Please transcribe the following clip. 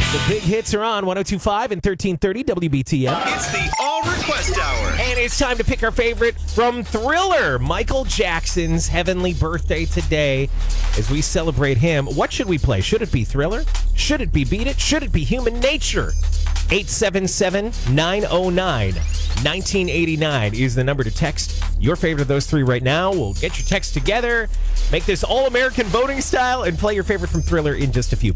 The big hits are on 102.5 and 1330 WBTM. It's the All Request Hour. And it's time to pick our favorite from Thriller, Michael Jackson's heavenly birthday today. As we celebrate him, what should we play? Should it be Thriller? Should it be Beat It? Should it be Human Nature? 877-909-1989 is the number to text your favorite of those three right now. We'll get your text together, make this all-American voting style, and play your favorite from Thriller in just a few.